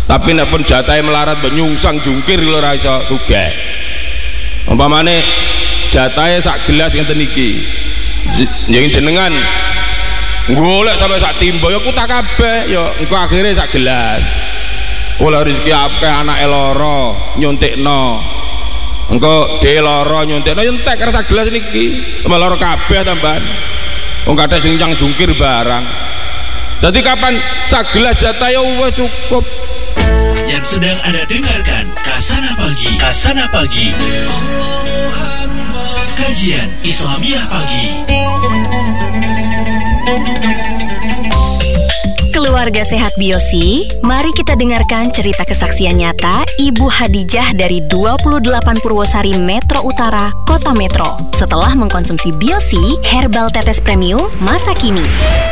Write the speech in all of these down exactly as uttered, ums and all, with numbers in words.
Tapi nek pun jatahe melarat nyungsang jungkir lho ora iso sugih. Umpamane jatahe sak gelas ngenten iki. Njenengan jenengan golek sampai sak timba ya kutak kabeh ya engko akhire sak gelas. Ola rezeki akeh anake lara nyuntikno. Engko dhewe lara nyuntikno ya entek karo sak gelas niki. Tambah lara kabeh tambahan. Wong kadang sing nyang jungkir barang. Dadi kapan sak gelas jatahe wis cukup. Yang sedang Anda dengarkan Kasana Pagi. Kasana Pagi. Kajian Islamiah Pagi. Keluarga sehat Biosi, mari kita dengarkan cerita kesaksian nyata Ibu Hadijah dari dua puluh delapan Purwosari Metro Utara, Kota Metro, setelah mengkonsumsi Biosi Herbal Tetes Premium masa kini.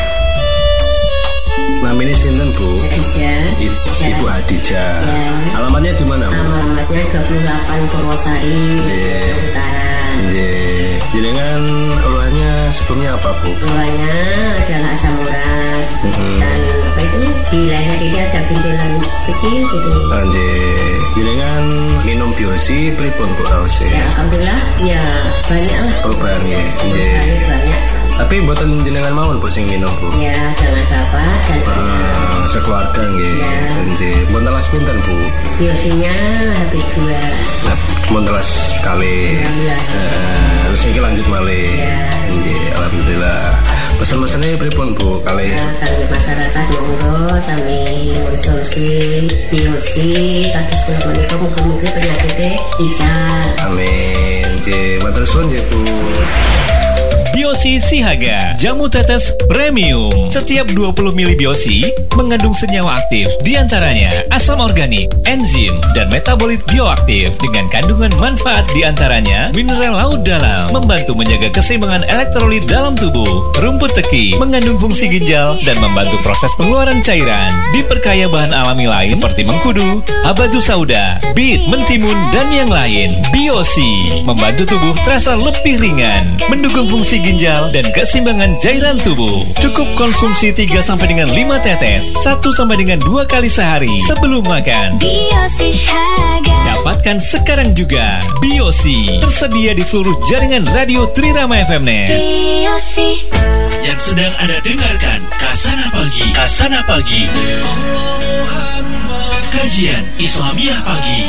Namanya sinten Bu? Hadijah. Ibu, Ibu Hadijah. Ya. Alamatnya di mana Bu? Alamatnya dua puluh delapan Purwosari yeah. Utara. Yeah. Jenengan keluarnya sebelumnya apa Bu? Keluarnya adalah asam urat mm-hmm. dan apa itu di leher ini ada benjolan kecil gitu. Anjir. Jenengan minum Biosi pripun Bu Rause? Ya alhamdulillah ya banyak lah. Perubahannya. Perubahannya banyak. Tapi buatan jenengan mawon Bu sing minum Bu. Ya, dengan bapak dan ah, sekeluarga nggih. Ya. Nggih. Mun telas pinten Bu? Biosanya habis dua. Nah, mun telas kali. Alhamdulillah. Eh, terus iki lanjut malih. Ya. Nggih, alhamdulillah. Pesen-pesene pripun Bu kali? Ya, kali masyarakat monggo sami konsumsi Biosi kados kula menika mugi-mugi penyakite ical. Amin. Nggih, matur suwun nggih Bu. Biosi Sihaga, jamu tetes premium. Setiap dua puluh mililiter Biosi mengandung senyawa aktif, diantaranya asam organik, enzim, dan metabolit bioaktif dengan kandungan manfaat diantaranya mineral laut dalam, membantu menjaga keseimbangan elektrolit dalam tubuh. Rumput teki mengandung fungsi ginjal dan membantu proses pengeluaran cairan. Diperkaya bahan alami lain seperti mengkudu, habatu sauda, bit, mentimun, dan yang lain. Biosi membantu tubuh terasa lebih ringan, mendukung fungsi ginjal dan keseimbangan cairan tubuh. Cukup konsumsi tiga sampai dengan lima tetes satu sampai dengan dua kali sehari sebelum makan. Biosi Sihaga. Dapatkan sekarang juga. Biosi tersedia di seluruh jaringan radio Trirama F M Net. Biosi. Yang sedang Anda dengarkan Kasana Pagi. Kasana Pagi. Kajian Islamiah Pagi.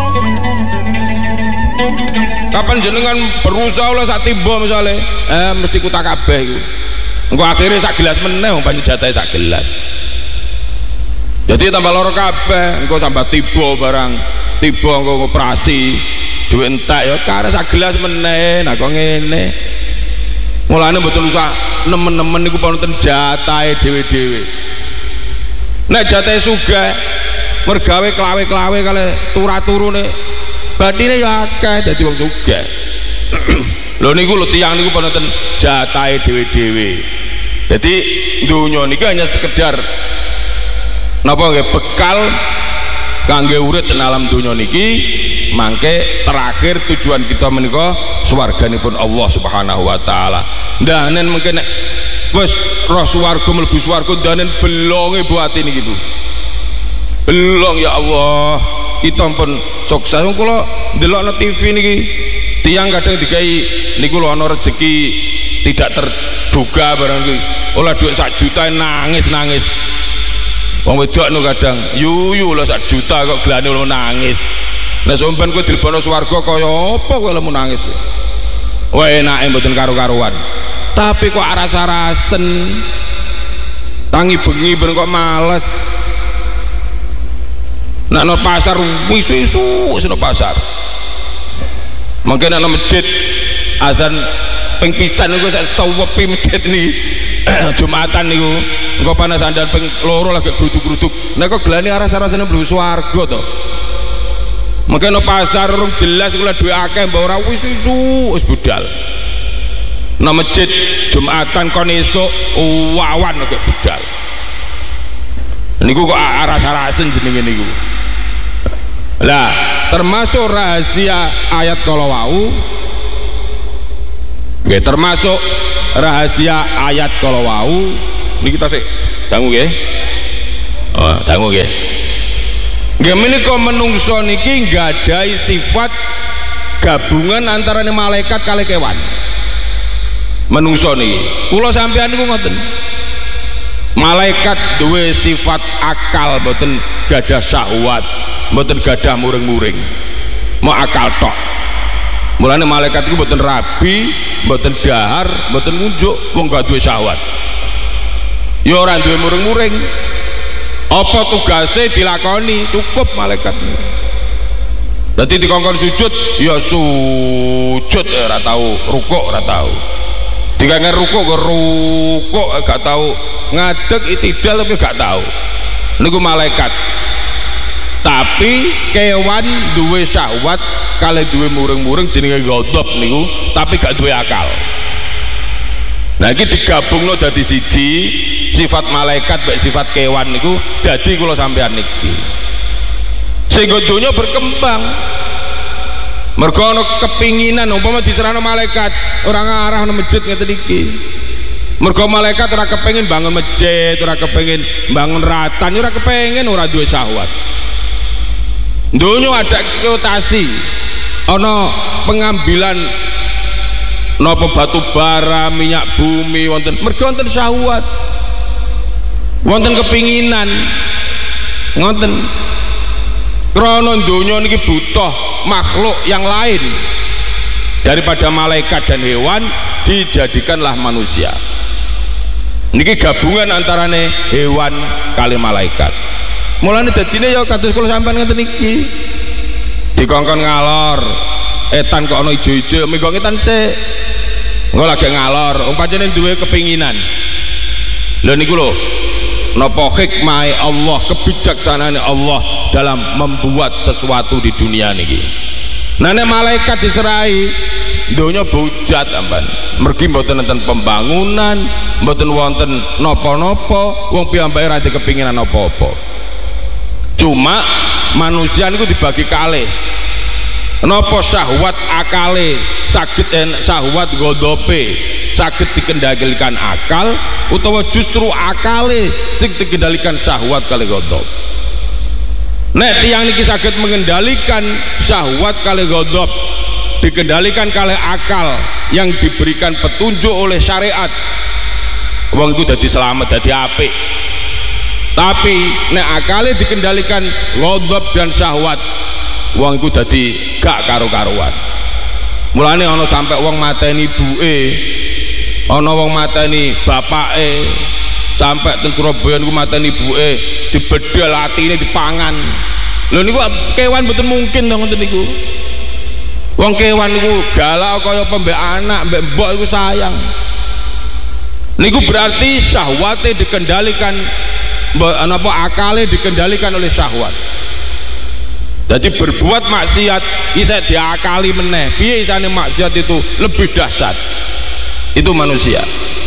Kapan jenengan berusaha lah sak timba misalnya eh mesti kutak kabeh iku. Engko akhire sak gelas meneh wong banyu jatahe sak gelas. Jadi tambah lara kabeh, engko tambah tiba barang, tiba engko operasi, duit entek ya kare sak gelas meneh. Nah kok ngene. Mulane mboten usah nemen-nemen niku wonten jatahe dhewe-dhewe. Nek jatahe sugih mergawe klawe-klawe kale turah-turune batine ya akeh dadi wong sugih. Lho niku lho tiyang niku wonten jatahe dhewe-dhewe. Dadi donya niki hanya sekedar napa nggih bekal kangge urip ten alam donya niki, mangke terakhir tujuan kita menika swarganipun Allah Subhanahu wa taala. Ndanen mungkin nek wis roh swarga mlebu swarga ndanen belonge buat niki Bu. Belong ya Allah. Kita pun sukses. Kula ndelokno T V niki tiyang kadang dikai niku lho ana rezeki tidak terduga barang iki. Olah dhuwit sak juta nangis-nangis. Wong wedok nu kadang yuyu lho sak juta kok glane lho nangis. Nek sampean kowe dilebono swarga kaya apa kowe lemu nangis. Wah enake mboten karo-karuan. Tapi kok aras-arasen tangi bengi ben kok males. Nak no pasar wisu-wisu wis no pasar. Mungkin ana masjid adzan ping pisan niku sak sawepi masjid niki Jumatan niku engko panas andan ping loro lagi gruduk-gruduk. Nek kok gelane aras-arasane mlebu swarga to. Mungkin no pasar urung jelas kula duwe akeh mbok ora wisu-wisu wis budal. Nah masjid Jumatan kon esuk wawan lagi budal. Niku kok aras-arasen jenenge niku. Lah termasuk rahasia ayat kalau wau nggih, termasuk rahasia ayat kalau wau niki kita sik dangu nggih. Oh, dangu nggih. Nggih menika menungso niki nggadahi sifat gabungan antara malaikat kali kewan. Menungso niki kula sampeyan niku ngoten. Malaikat duwe sifat akal, mboten gadah syahwat, mboten gadah muring-muring, mau akal tok. Mulane malaikat itu mboten rabi, mboten dahar, mboten ngunjuk, wong gak duwe syahwat. Ya ora duwe muring-muring. Apa tugasnya dilakoni, cukup malaikat. Dadi dikongkon sujud, ya sujud, ya ora tau rukuk, ora tau. Dikongkon rukuk, ke rukuk, gak tau ngadeg itidal tapi gak tahu. Niku malaikat. Tapi kewan duwe syahwat, kali duwe muring-muring jenenge ghadab niku, tapi gak duwe akal. Nah iki digabungno dadi siji, sifat malaikat mek sifat kewan niku dadi kula sampeyan niki. Sehingga donya berkembang. Mergo ana kepinginan umpama diserahno malaikat, ora ngarah nang masjid ngeten iki. Mergo malaikat ora kepengin bangun masjid, ora kepengin bangun ratan, ora kepengin, ora duwe syahwat. Donya ada eksploitasi, ana pengambilan napa batu bara, minyak bumi wonten, mergo wonten syahwat. Wonten kepinginan. Ngoten. Krana donya niki butuh makhluk yang lain daripada malaikat dan hewan, dijadikanlah manusia. Niki gabungan antarane hewan kali malaikat. Mulane dadine ya kados kula sampean ngeten iki. Dikongkon ngalor, etan kok ana ijo-ijo, mengko etan sik. Engko lagi ngalor, umpamane duwe kepinginan. Lho niku lho, napa hikmah Allah, kebijaksanaan Allah dalam membuat sesuatu di dunia niki. Nah nek malaikat diserahi donya bujat amban. Mergi mboten wonten pembangunan, mboten wonten napa-napa, wong piyambake ra kepinginan apa-apa. Cuma manusia niku dibagi kalih. Napa syahwat akale saged enak, syahwat godope saged dikendalikan akal, utawa justru akale sing dikendalikan syahwat kali godop. Nek tiyang niki saged mengendalikan syahwat kali godop, dikendalikan kali akal yang diberikan petunjuk oleh syariat, wong iku dadi selamat, dadi apik. Tapi nek akale dikendalikan godop dan syahwat, wong iku dadi gak karu-karuan. Mulane ana sampai wong mateni ibuke, ana wong mateni bapake, sampai ten Surabaya niku mateni ibuke, dibedhel atine dipangan. Lho niku kewan mboten mungkin to ngoten niku. Wong kewan niku galak kaya apa mbek anak, mbek mbok iku sayang. Niku berarti syahwate dikendalikan, napa akale dikendalikan oleh syahwat. Jadi berbuat maksiat bisa diakali meneh. Piye isane maksiat itu lebih dahsyat. Itu manusia.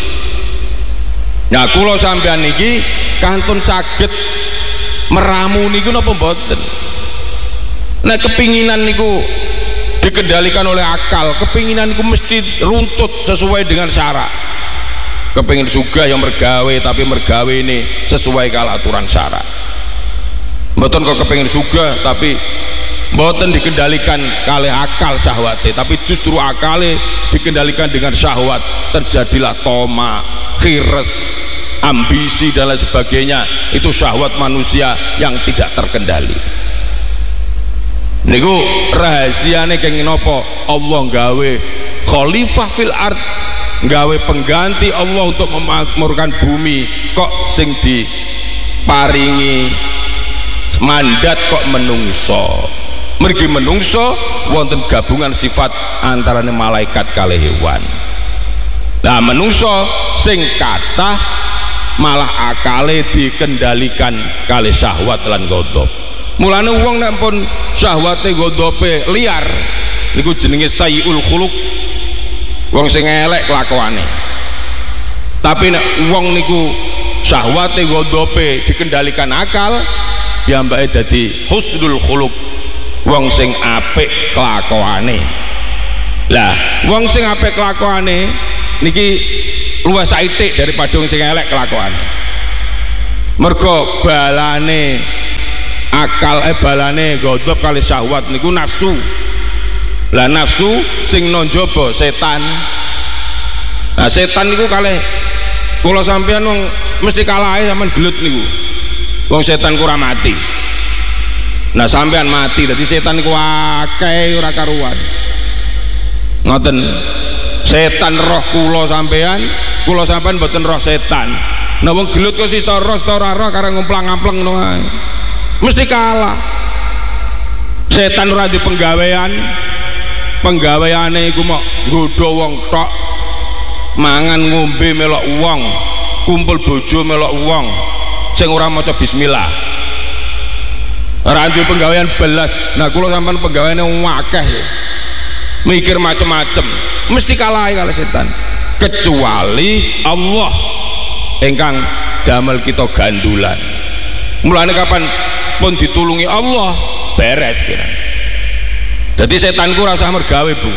Nah kula sampean niki kantun saged meramu niku napa mboten. Nek kepinginan niku dikendalikan oleh akal, kepinginan niku mesti runtut sesuai dengan syarat. Kepingin sugih yang mergawe, tapi mergawe ini sesuai kala aturan syarat. Mboten kok kepingin sugih tapi mboten dikendalikan kalih akal syahwate, tapi justru akale dikendalikan dengan syahwat, terjadilah toma, khires, ambisi dan lain sebagainya. Itu syahwat manusia yang tidak terkendali. Niku rahasiane kenging napa? Allah gawe khalifah fil ard, gawe pengganti Allah untuk memakmurkan bumi, kok sing diparingi mandat kok menungso. Mergi menungso wonten gabungan sifat antarane malaikat kalih hewan. Nah menungso sing kathah malah akale dikendalikan kalih syahwat lan godop. Mulane wong nek pun syahwate godope liar niku jenenge sayyul khuluq, wong sing elek kelakuane. Tapi nek wong niku syahwate godope dikendalikan akal, piyambake dadi husnul khuluq, wong sing apik kelakuane. Lah wong sing apik kelakuane niki luwih saithik daripada wong sing elek kelakuane. Mergo balane akal e balane ghadab kali syahwat niku nafsu. Lah nafsu sing nonjobo setan. Nah setan niku kalih kula sampeyan wong mesti kalah sampean gelut niku. Wong setan ku ora mati. Nah sampean mati dadi setan niku akeh ora karuan. Ngoten. Setan roh kula sampean, kula sampean mboten roh setan. Nah wong gelut kok sista roh sista ora roh kareng ngemplang-ngampleng ngono ae. Mesti kalah. Setan ora di penggawean. Penggaweane iku mok nggodha wong tok. Mangan ngombe melok wong, kumpul bojo melok wong sing ora maca bismillah. Ora duwe penggawean belas. Nah kula sampean penggaweane akeh. Mikir macem-macem, mesti kalah kali setan. Kecuali Allah ingkang damel kita gandulan. Mulane kapan pun ditulungi Allah beres kira. Jadi setanku rasa mergawe bu,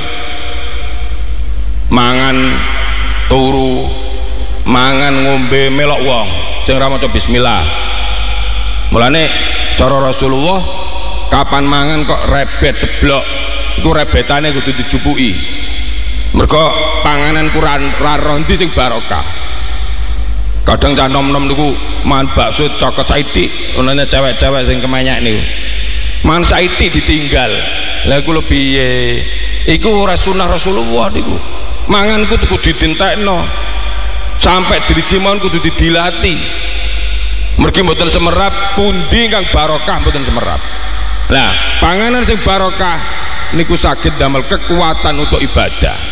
mangan turu, mangan ngombe melok wong sing ora maca bismillah. Mulane cara Rasulullah kapan mangan kok rebet jeblok, iku rebetane kudu dijupuki. Mergo panganan kurang ra ndi sing barokah. Kadang cah nom-nom niku mangan bakso cokot saithik, onane cewek-cewek sing kemenyak niku. Mangan saithik ditinggal. Lah kula piye? Iku ora sunah Rasulullah niku. Mangan ku kudu ditintekno. Sampai driji mawon kudu didilati. Mergi mboten semerap, pundi kang barokah mboten semerap. Lah, panganan sing barokah niku saged damel kekuatan untuk ibadah.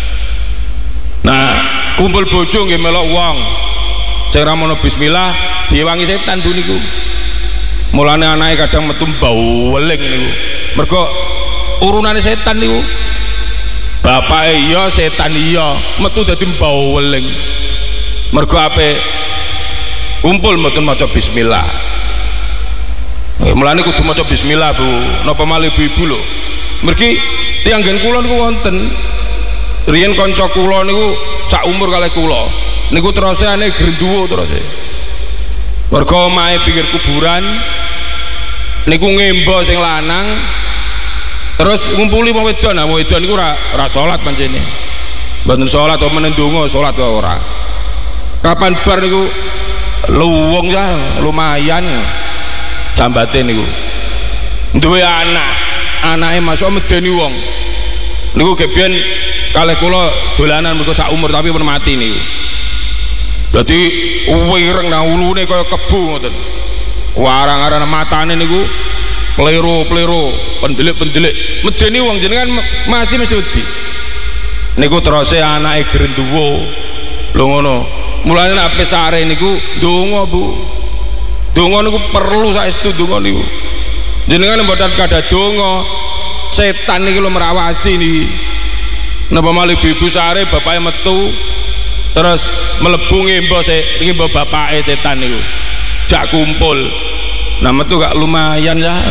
Nah, kumpul bojo nggih melok wong. Sing ora mono bismillah diwangi setan bu niku. Mulane anake kadang metu bau weling niku. Mergo urunane setan niku. Bapake iya setan iya metu dadi bau weling. Mergo ape kumpul mboten maca bismillah. Eh, mulane kudu maca bismillah bu. Napa malih ibu-ibu lho. Mergi tiyang nggen kula niku wonten. Riyen kanca kula niku sak umur kalih kula. Niku terus ane grenduwo terus. Mergo omahe pinggir kuburan niku ngembo sing lanang terus ngumpuli wong wedon. Nah wong wedon niku ora ora salat pancene. Mboten salat atau menendungo salat wae ora. Kapan bar niku luwung ya lumayan jambate niku. Duwe anak, anake masuk medeni wong. Niku gebiyen kalih kula dolanan mergo sak umur tapi pun mati niku. Dadi wireng nang ulune kaya kebu ngoten. Warang-arang matane niku plero-plero, pendelik-pendelik. Medeni wong jenengan masih mesti wedi. Niku terose anake grenduwo. Lho ngono. Mulane nek ape sare niku ndonga Bu. Ndonga niku perlu saestu ndonga niku. Jenengan mboten kada donga, setan niki lho merawasi niki. Napa malih ibu sare bapake metu terus mlebu ngembo se ngembo bapake setan niku. Jak kumpul. Nah metu gak lumayan ya.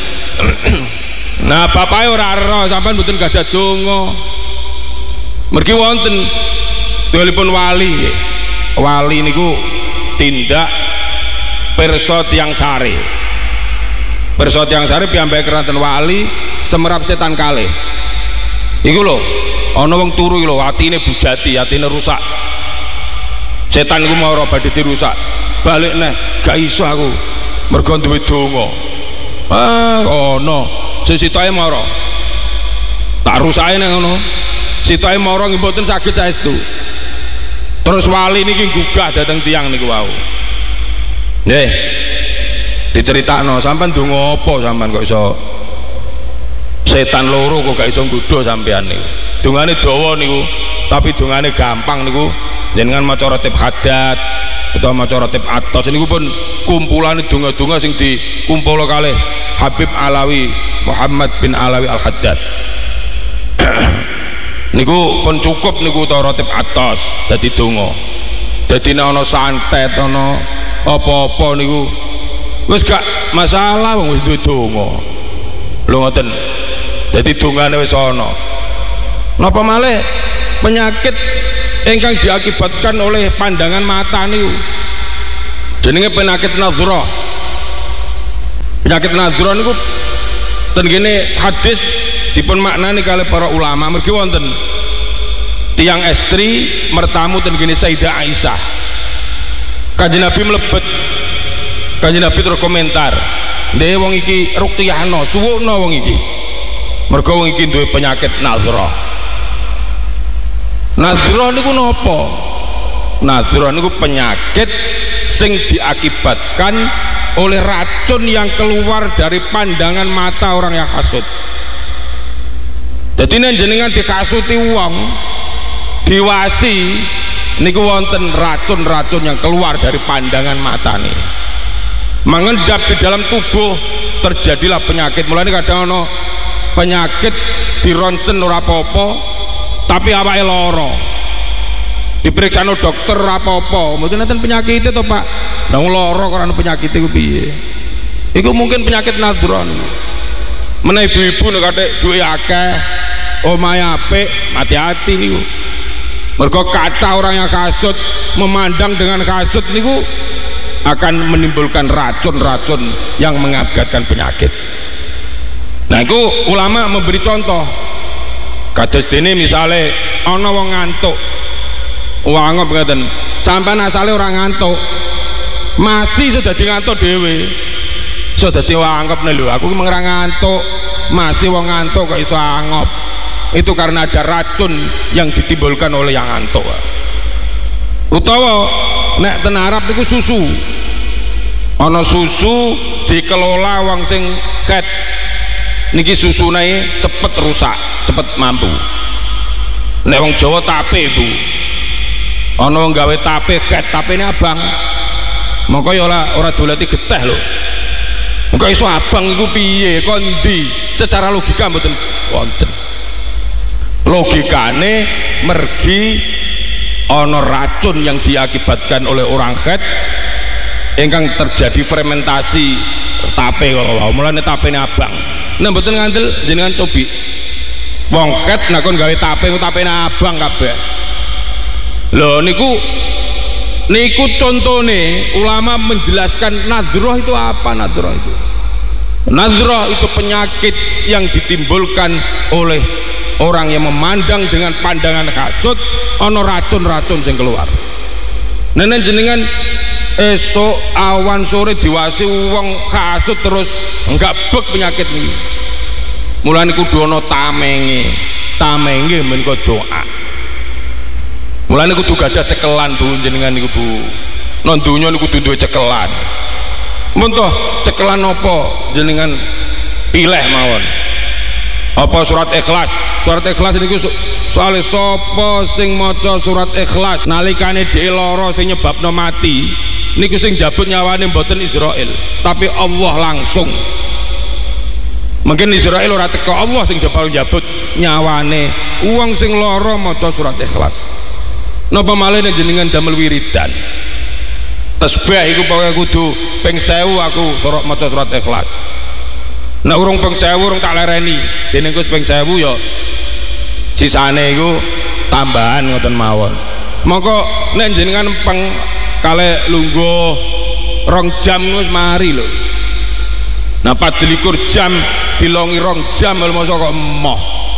Nah bapake ora ero sampean mboten gadah donga. Mergi wonten dolipun wali. Wali niku tindak pirsa tiyang sare. Pirsa tiyang sare piyambake keranten wali semerap setan kalih. Iku lho, ana wong turu iki lho atine bujati, atine rusak. Setan iku mau badhe dirusak. Balik neh, gak iso aku. Mergo duwe donga. Ah, ono. Sesitae mara. Tak rusake nang ngono. Sitae mara nggih mboten saged saestu. Terus wali niki gugah dateng tiang niku wau. Nggih. Diceritakno sampean donga apa sampean kok iso setan loro kok gak iso nggodha sampean niku. Dongane dawa niku, tapi dongane gampang niku. Jenengan maca ratib hadat utawa maca ratib atos niku pun kumpulane donga-donga sing dikumpul kalih Habib Alawi Muhammad bin Alawi Al-Haddad. Niku pun cukup niku ta ratib atos dadi donga. Dadi nek ana santet ana apa-apa niku wis gak masalah wong wis duwe donga. Lho ngoten. Dadi dongane wis ana. Napa malih penyakit ingkang diakibatkan oleh pandangan mata niku jenenge penyakit nadhrah. Penyakit nadhro niku ten kene hadis dipun maknani kali para ulama mergi wonten tiang estri mertamu ten kene Sayyidah Aisyah. Kanjeng Nabi mlebet, Kanjeng Nabi terus komentar, "Ndek wong iki ruqyahno, suwukno wong iki. Mergo wong iki duwe penyakit nadhro." Nadhro niku napa? Nadhro niku penyakit sing diakibatkan oleh racun yang keluar dari pandangan mata orang yang hasud. Jadi nek jenengan dikasuti wong diwasi niku wonten racun-racun yang keluar dari pandangan mata nih, mengendap di dalam tubuh, terjadilah penyakit. Mulane kadang ono penyakit dironsen ora apa-apa tapi awake lara, diperiksa no dokter apa-apa mboten enten penyakit itu Pak. Lah lara kok ana penyakit iku piye? Iku mungkin penyakit nadhro niku. Menawa ibu-ibu nek kathek duwe akeh, omahe apik, hati-hati niku. Mergo kata orang yang kasut memandang dengan kasut niku akan menimbulkan racun-racun yang mengakibatkan penyakit. Nah, itu ulama memberi contoh. Kados dene misale ana wong ngantuk. Wong ngeten, sampean asale ora ngantuk, masih sudah di ngantuk dhewe. Sudah dianggap lho, aku ki ora ngantuk, masih wong ngantuk kok iso angop. Itu karena ada racun yang ditimbulkan oleh yang ngantuk. Utawa nek ten Arab niku susu. Ana susu dikelola wong sing ket. Niki susune cepet rusak, cepet mampu. Nek wong Jawa tape, Bu. Ana wong gawe tape ket, tapene abang. Mongko ya ora ora doleti geteh lho. Mongko iso abang iku piye? Kondi? Secara logika mboten wonten. Logikane mergi ana racun yang diakibatkan oleh orang khet ingkang terjadi fermentasi tape kalau mulane tapene abang. Nek mboten ngandel jenengan cobi wong khet nek kon gawe tape ku tapene abang kabeh. Lho niku niku contone ulama menjelaskan nadhroh itu apa. Nadhroh itu nadhroh itu penyakit yang ditimbulkan oleh orang yang memandang dengan pandangan kasut, ana racun-racun yang keluar. Nenek jenengan esok awan sore diwasi wong kasut terus enggak bek penyakit ini. Mulane kudu ana tamenge, tamenge menika doa. Mulane kudu gadah cekelan Bu jenengan niku Bu. Nang donya niku kudu duwe cekelan. Mun toh cekelan napa jenengan pilih mawon. Apa surat Ikhlas? Surat Ikhlas niku soal sapa sing maca surat Ikhlas nalikane dhewe lara sing nyebabno mati niku sing jabut nyawane mboten Israel tapi Allah langsung. Mungkin Israel ora teko, Allah sing jabal jabut nyawane wong sing lara maca surat Ikhlas. Napa malih jenengan damel wiridan tasbih iku pokoke kudu ping sewu aku sorok maca surat Ikhlas. Nek urung ping sewu urung tak lereni dene engko ping sewu ya sisane iku tambahan ngoten mawon. Mongko nek jenengan peng kalih lungguh rong jam wis mari lho. Nah padlikur jam dilongi rong jam lho mosok kok emoh.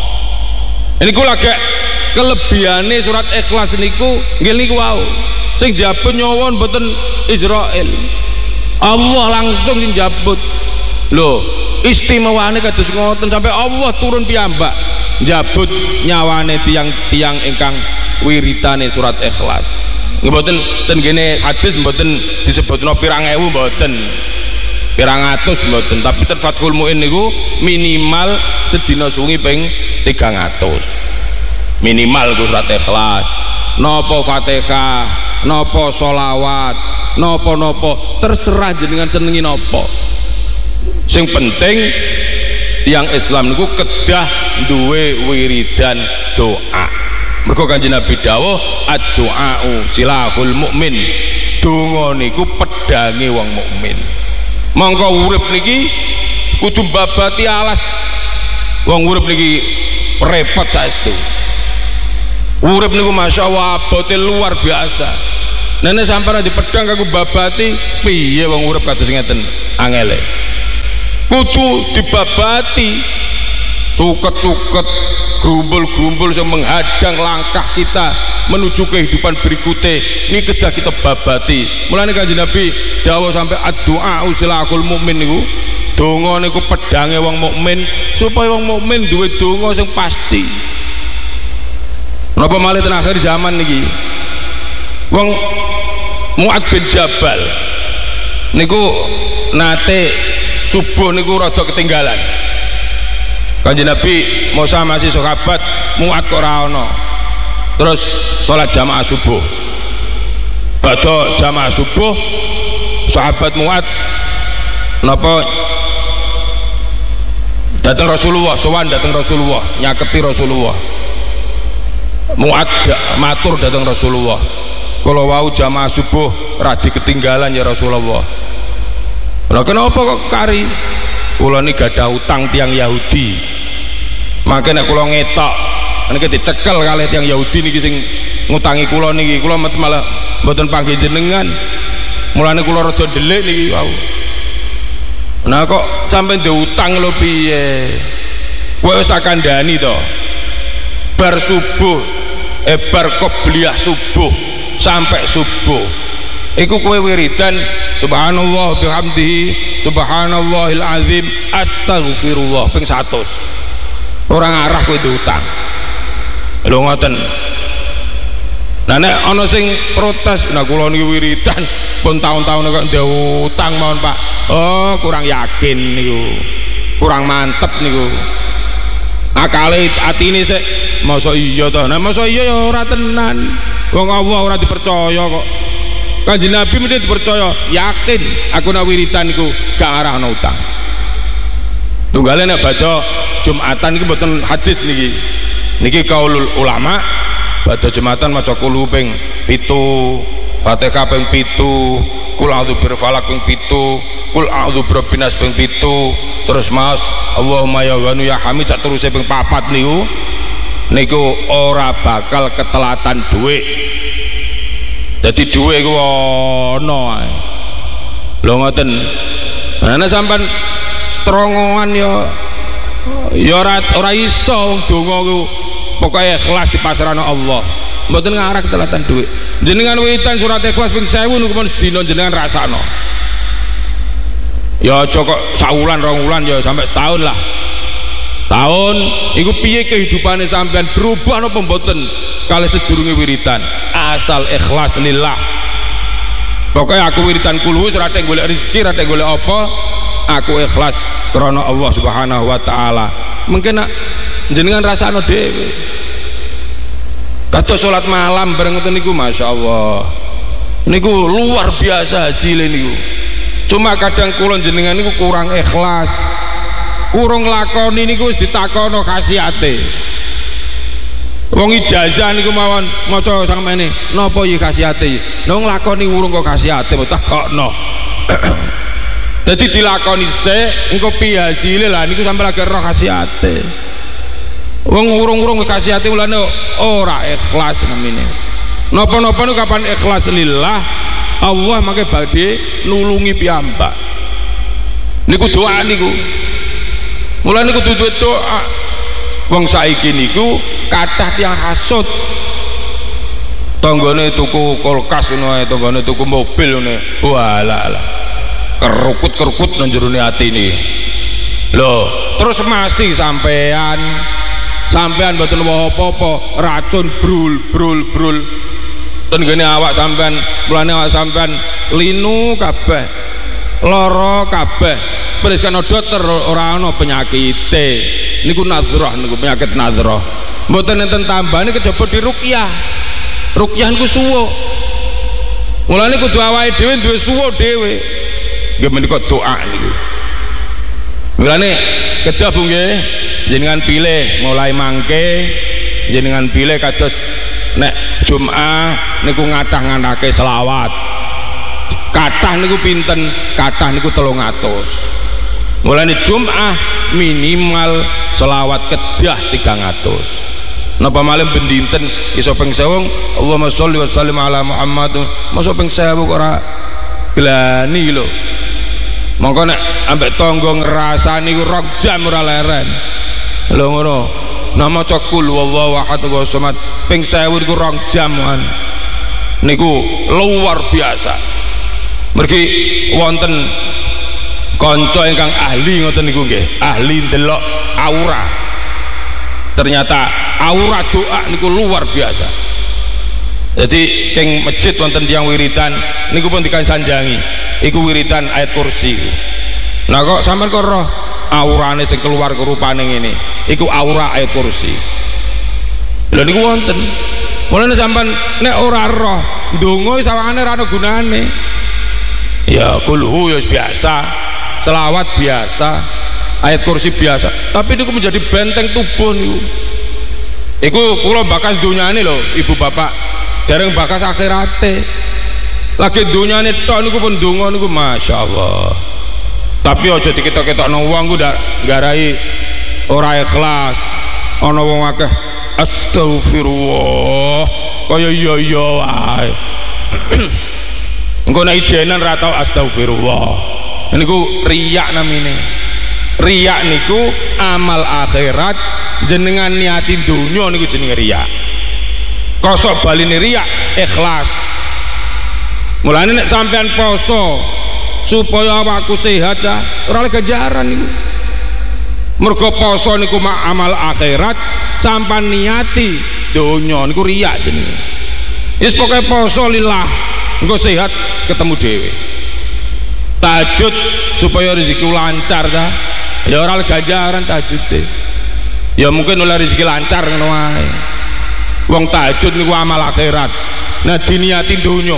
Niku lagi kelebihane surat Ikhlas niku nggih niku wau. Sing jabut nyawa mboten Israel. Allah langsung sing jabut. Lho, istimewane kados ngoten sampai Allah turun piyambak jabut nyawane tiang-tiang ingkang wiritane surat Ikhlas. Mboten ten kene hadis mboten disebutno pirang ewu mboten. Pirang atus mboten, tapi ten Fathul Muin niku minimal sedina suwi ping tigang atus. Minimal ku surat Ikhlas. Napa Fatihah, napa sholawat, napa-napa terserah jenengan senengi napa. Sing penting tiang Islam niku kedah duwe wiridan doa. Mergo Kanjeng Nabi dawuh ad-du'a'u silahul mukmin. Donga niku pedange wong mukmin. Monggo urip niki kudu mbabati alas. Wong urip niki repot saestu. Urip niku masyaallah abote luar biasa. Nenek sampeyan di pedang kanggo babati piye wong urip kados ngeten angele. kudu dibabati suket-suket gerumbul-gerumbul yang menghadang langkah kita menuju kehidupan berikutnya ini kedah kita babati. Mulane Kanjeng Nabi dawuh sampai ad-du'a usilahul mukmin niku donga niku pedange wong mukmin supaya wong mukmin duwe donga sing pasti. Napa malih ten akhir zaman niki wong Mu'ad bin Jabal niku nate subuh niku rada ketinggalan. Kanjeng Nabi Musa masih sahabat, Mu'ad kok ora ana. Terus sholat jamaah subuh. Badhe jamaah subuh, sahabat Mu'ad napa datang Rasulullah, sowan datang Rasulullah, nyaketi Rasulullah. Mu'ad matur datang Rasulullah. Kalau wau jamaah subuh radi ketinggalan ya Rasulullah. Lah kenapa kok kari? Kula niki gadah utang tiang Yahudi. Maka nek kula ngetok niki dicekel kalih tiang Yahudi niki sing ngutangi kula niki, kula malah mboten panggih jenengan. Mulane kula rada ndelik niki wau. Nah kok sampai diutang lho piye? Kowe wis tak kandhani to. Bar subuh eh bar qobliyah subuh sampai subuh iku kowe wiridan subhanallah bihamdihi subhanallahil azim astaghfirullah ping seratus. Orang arah kowe diutang. Lho ngoten. Nah nek ana sing protes, nah kula niki wiridan pun tahun-tahun kok ndek utang mawon Pak. Oh, kurang yakin niku. Kurang mantep niku. Akale atine sik masa iya to. Nah masa iya ya ora tenan. Wong Allah ora dipercaya kok. Kanjeng Nabi mesti dipercaya, yakin aku nak wiridan niku gak arahno utang. Tunggale nek baca Jumatan iki mboten hadis niki. Niki kaulul ulama, baca Jumatan maca kulu ping pitu, Fatihah ping pitu, kul a'udzu birfalaq ping pitu, kul a'udzu birabbin nas ping pitu, terus mas Allahumma ya ghani ya hamid sak teruse ping papat niku. Niku ora bakal ketelatan dhuwit. Dadi dhuwit iku ana ae. Lho ngoten. Ana sampean terongoan ya ya ora ora iso wong donga ku pokoke ikhlas dipasrahno Allah. Mboten ngarah ketelatan dhuwit. Jenengan wiridan surat Ikhlas ping seribu niku pun sedina jenengan rasakno. Ya aja kok saulan rong wulan ya sampai setahun lah. Tahun iku piye kehidupane sampean berubah napa mboten kali sedurunge wiridan asal ikhlas lillah. Pokoknya aku wiridan kulhu ora teng golek rezeki ora teng golek apa aku ikhlas karena Allah Subhanahu wa taala. Mungkin nak jenengan rasakno dhewe. Kados salat malam bareng ngoten niku masyaallah. Niku luar biasa hasilnya niku. Cuma kadang kula jenengan niku kurang ikhlas. Urung lakoni niku wis ditakono khasiate. Wong ijazah niku mawon maca sampeyan napa iki khasiate? Lah wong lakoni urung kok khasiate mbok takokno. Dadi dilakoni sik engko piye hasile lah niku sampe lagi roh khasiate. Wong urung-urung khasiate ulane ora ikhlas namine. Napa-napa niku kapan ikhlas lillah Allah make badhe nulungi piyambak. Niku doa niku. Mulane kudu duwe doa. Wong saiki niku kathah tiyang hasud. Tanggane tuku kulkas ngono ae, tanggane tuku mobil ngene. Walah lah. Kerukut-kerukut nang jerone atine. Lho, terus masih sampean sampean mboten apa-apa, racun brul brul brul. Ten gene awak sampean, mulane awak sampean linu kabeh. Lara kabeh. Bereskan dokter ora ana penyakite. Niku nadhrah niku penyakit nadhrah. Mboten enten tambane kejaba diruqyah. Ruqyah niku suwo. Mulane kudu awake dhewe duwe suwo dhewe. Nggih menika doa niku. Mulane kedah Bu nggih, jenengan pilih mulai mangke jenengan pilih kados nek Jumat niku ngathah-ngathahke selawat. Kathah niku pinten? Kathah niku telung atus. Mulane Jumat minimal selawat kedah tigang atus. Napa malih ben dinten iso ping sewu Allahumma sholli wa sallim ala Muhammad. Masa ping sewu kok ora glani lho. Mongko nek ambek tangga ngrasani ku rong jam ora leren. Lho ngono. Nah maca kul wallahu ahad wa samad ping sewu niku rong jam kan. Niku luar biasa. Mergi wonten kanca ingkang ahli ngoten niku nggih, ahli ndelok aura. Ternyata aura doa niku luar biasa. Jadi keng masjid wonten tiyang wiridan niku pun dikansanjangi. Iku wiridan ayat kursi. Nah kok sampean kok roh aurane sing keluar kerupane ngene. Iku aura ayat kursi. Lha niku wonten. Mulane sampean nek ora roh ndonga sawangane ora ana gunane. Ya kulhu ya biasa, selawat biasa, ayat kursi biasa. Tapi niku menjadi benteng tubuh niku. Iku kula bakas dunyane lho, ibu bapak. Dereng bakas akhirate. Lagi dunyane tok niku pun donga niku masyaallah. Tapi aja diketok-ketokno wong ku ndak garai ora ikhlas. Ana wong akeh astagfirullah kaya iya iya wae. Engko nek ijenan ra tau astagfirullah. Niku riya namine. Riya niku amal akhirat jenengan niati dunya niku jenenge riya. Kosok baline riya ikhlas. Mulane nek sampean poso supaya awakku sehat ya ora ganjaran niku. Mergo poso niku amal akhirat sampean niati donya niku riya jenenge. Wis pokoke poso lillah engko sehat ketemu dhewe. Tahajud supaya rezeki lancar ta. Ya ora ganjaran tahajude. Ya mungkin oleh rezeki lancar ngono wae. Wong tahajud niku amal akhirat. Nah diniati donya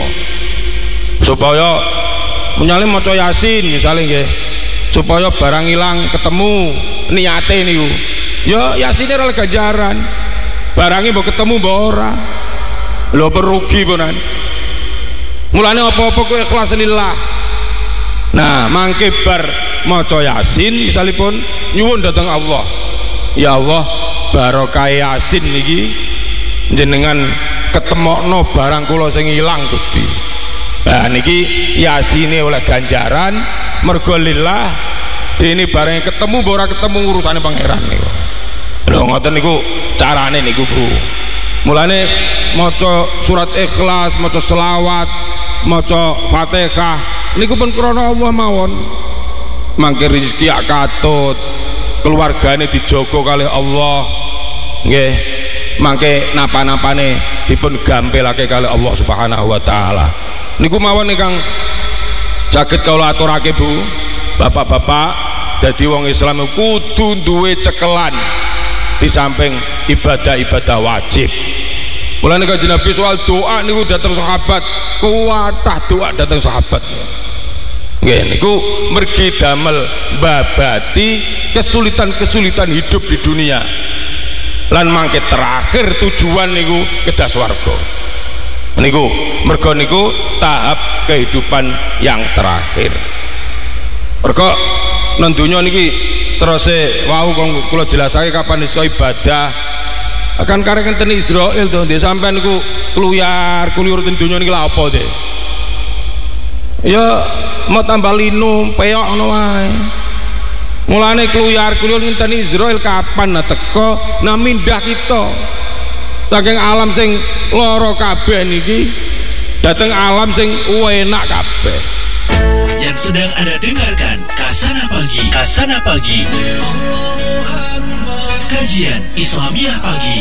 supaya menyale maca yasin misalnya nggih supaya barang ilang ketemu niate niku. Ya yasine ora ganjaran. Barange mbok ketemu mbok ora. Lho perugi ponan. Mulane apa-apa kuwi ikhlas lillah. Nah, mangke bar maca yasin misalipun nyuwun dhateng Allah. Ya Allah, barokah yasin niki jenengan ketemokno barang kula sing ilang Gusti. Nah niki yasine oleh ganjaran mergo lillah dene barang ketemu ora ketemu urusane pangeran niku. Lho ngoten niku carane niku Bu. Mulane maca surat Ikhlas, maca selawat, maca Fatihah niku pun krana Allah mawon. Mangke rezeki ak katut, keluargane dijogo kalih Allah. Nggih. Mangke napa-napane dipun gampilake kalih Allah Subhanahu wa taala. Niku mawon ingkang saged kula aturake Bu. Bapak-bapak dadi wong Islam kudu duwe cekelan di samping ibadah-ibadah wajib. Mulane Kanjeng Nabi soal doa niku datang sahabat, kuwatah doa datang sahabat. Nggih niku mergi damel babati kesulitan-kesulitan hidup di dunia. Lan mangke terakhir tujuan niku kedah swarga. Niku mergo niku tahap kehidupan yang terakhir. Mergo nang donya niki terus wau kula jelasake kapan iso ibadah. Akan karek enten Israil to, nggih sampean niku kluyar kluyur ten donya niki lha apa to? Ya mau tambah linu, peyok ngono wae. Mulane kluyar-kluyur ngenten Israil kapan nah teko nah mindah kita saking alam sing lara kabeh niki dateng alam sing enak kabeh. Yang sedang Anda dengarkan Kasana Pagi. Kasana Pagi, kajian Islamiah pagi.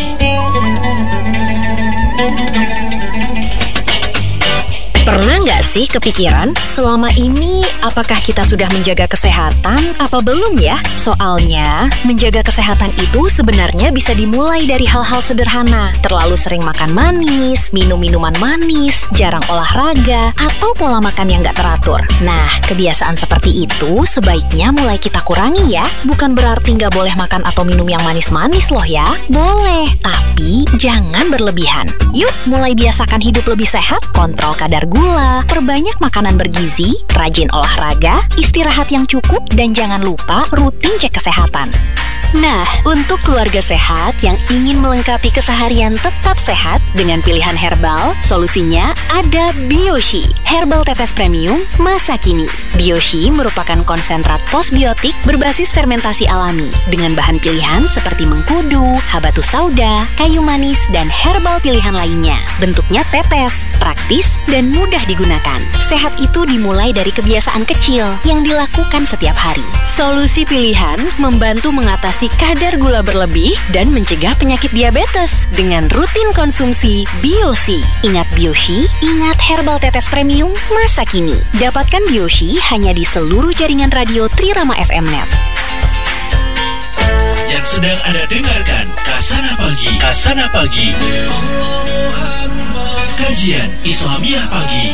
Pernah nggak sih kepikiran selama ini apakah kita sudah menjaga kesehatan apa belum ya? Soalnya menjaga kesehatan itu sebenarnya bisa dimulai dari hal-hal sederhana. Terlalu sering makan manis, minum minuman manis, jarang olahraga, atau pola makan yang nggak teratur. Nah, kebiasaan seperti itu sebaiknya mulai kita kurangi ya. Bukan berarti nggak boleh makan atau minum yang manis-manis loh ya. Boleh, tapi jangan berlebihan. Yuk, mulai biasakan hidup lebih sehat, kontrol kadar gula, perbanyak makanan bergizi, rajin olahraga, istirahat yang cukup, dan jangan lupa rutin cek kesehatan. Nah, untuk keluarga sehat yang ingin melengkapi keseharian tetap sehat dengan pilihan herbal, solusinya ada Bioshi, herbal tetes premium masa kini. Bioshi merupakan konsentrat postbiotik berbasis fermentasi alami dengan bahan pilihan seperti mengkudu, habatus sauda, kayu manis, dan herbal pilihan lainnya. Bentuknya tetes, praktis, dan mudah digunakan. Sehat itu dimulai dari kebiasaan kecil yang dilakukan setiap hari. Solusi pilihan membantu mengatasi kadar gula berlebih dan mencegah penyakit diabetes dengan rutin konsumsi Bioshi. Ingat Bioshi, ingat herbal tetes premium masa kini. Dapatkan Bioshi hanya di seluruh jaringan radio Trirama F M Net. Yang sedang Anda dengarkan Kasana Pagi. Kasana Pagi. Kajian Islamiyah Pagi.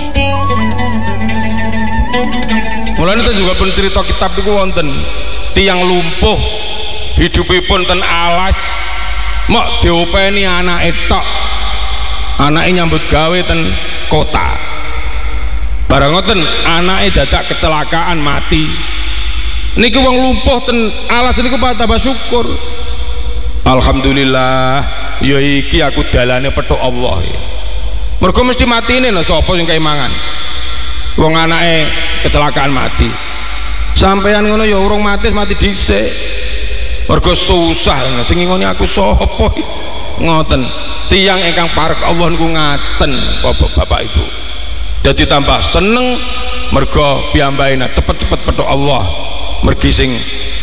Mulane itu juga pun cerita kitab itu wonten tiang lumpuh hidupipun ten alas mok diopeni anake tok. Anake nyambut gawe ten kota. Barang ngoten anake dadak kecelakaan mati. Niki wong lumpuh ten alas niku tambah syukur. Alhamdulillah, ya iki aku dalane petuk Allah. Mergo mesti matine lho sapa sing keimangan. Wong anake kecelakaan mati. Sampeyan ngono ya urung mati mati dhisik. Mergo susah sing ngingoni aku sapa ngoten. Tiyang ingkang parek Allah niku ngaten Bapak Ibu. Dadi tambah seneng mergo piyambakena cepet-cepet petuk Allah. Mergi sing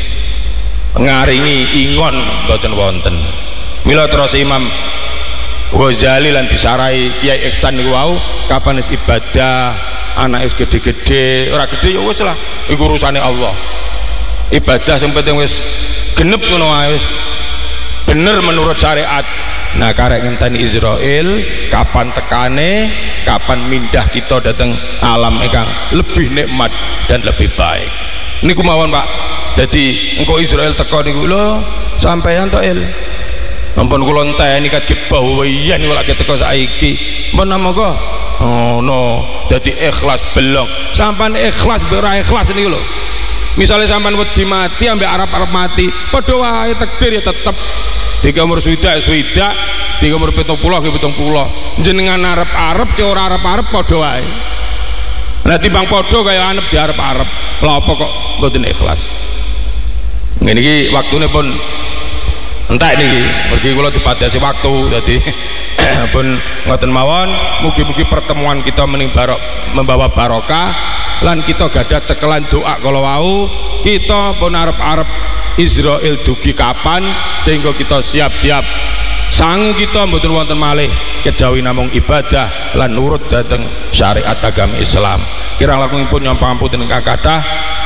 ngaringi ingon mboten wonten. Mila terus Imam Ghazali lan disarai Kiai Ihsan niku wau kapan wis ibadah anak wis gede-gede ora gede ya wis lah iku urusane Allah. Ibadah sing penting wis genep ngono wae wis bener menurut syariat. Nah karek ngenteni Israel kapan tekane, kapan mindah kita datang alam ingkang lebih nikmat dan lebih baik. Niku mawon Pak. Jadi engko Israel teko niku lho sampeyan to Il. Ampun kula enteni kat kebawian kula teko saiki. Mun monggo. Oh no, dadi ikhlas belong. Sampan ikhlas mbek ora ikhlas niku lho. Misale sampan wedi mati ambek arep-arep mati, padha wae takdir ya tetep. Tiga umur swidak swidak, tiga umur pitung puluh ke pitung puluh. Jenengan arep-arep cek ora arep-arep padha wae. Lah timbang padha kaya anep diarep-arep. Lha apa kok mboten ikhlas? Ngene iki waktune pun entek niki, mergi kula dibatasi waktu dadi pun ngoten mawon. Mugi-mugi pertemuan kita mening barok membawa barokah lan kita gadah cekelan doa kalau wau kita pun arep-arep Israel dugi kapan sehingga kita siap-siap sangu kita mboten wonten malih kejawi namung ibadah lan nurut dhateng syariat agama Islam. Kirang langkungipun nyuwun pangapunten ingkang kathah.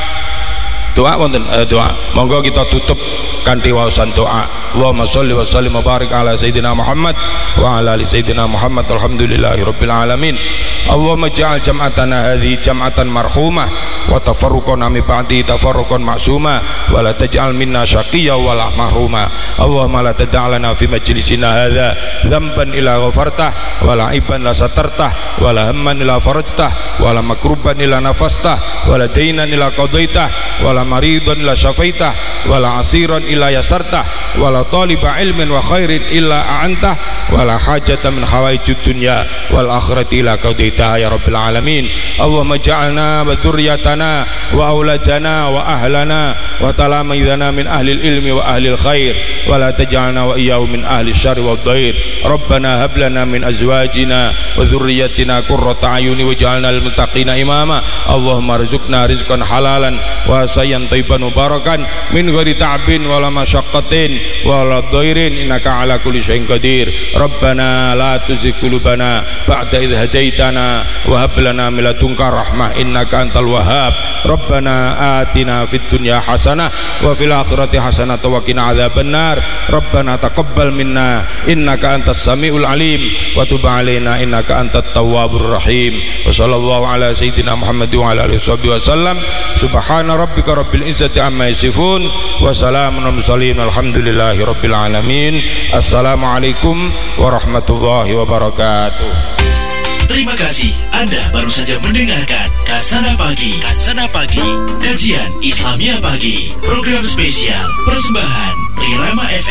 Doa wonten eh, doa. Monggo kita tutup kanthi waosan doa. Allahumma sholli wa sallim wa barik ala sayyidina Muhammad wa ala ali sayyidina Muhammad. Alhamdulillahirabbil alamin. Allahumma ja'al jam'atana hadhihi jam'atan marhumah wa tafarruqana min ba'di tafarruqan ma'suma wa la taj'al minna syaqiyyan wa la mahruma. Allahumma la tad'alna fi majlisina hadha dhanban illa ghafartah wa la aiban la satartah wa la hamman illa farajtah wa la makruban illa nafastah wa la daynan illa qadaitah wa la maridan illa syafaitah wa la asiran illa yasartah wa la taliba ilmin wa khairin illa a'antah wa la hajatan min hawaijid dunya wal akhirati illa qadaitah ya rabbil alamin. Allahumma ja'alna wa dzurriyyatana wa auladana wa ahlana wa talamidana min ahli ilmi wa ahli khair wa la taj'alna wa iyyahum min ahli syarri wa dhair. Rabbana hab lana min azwajina wa dzurriyyatina qurrata ayuni waj'alna lil muttaqina imama. Allahumma rizqna rizqan halalan wa sayyan thayyiban mubarakan min ghairi ta'bin wala masyaqqatin wala dhairin innaka ala kulli syai'in qadir. Rabbana la tuzigh qulubana ba'da idh hadaitana wa hab lana min ladunka rahmah innaka antal wahhab. Rabbana atina fid dunya hasanah wa fil akhirati hasanah wa qina adzabannar. Rabbana taqabbal minna innaka antas samiul alim wa tub alaina innaka antat tawwabur rahim. Wa sallallahu ala sayyidina Muhammad wa ala alihi wasallam. Subhana rabbika rabbil izzati amma yasifun wa salamun alal mursalin alhamdulillahi rabbil alamin. Assalamualaikum warahmatullahi wabarakatuh. Terima kasih Anda baru saja mendengarkan Kasana Pagi. Kasana Pagi, kajian Islamia Pagi, program spesial persembahan Rirama F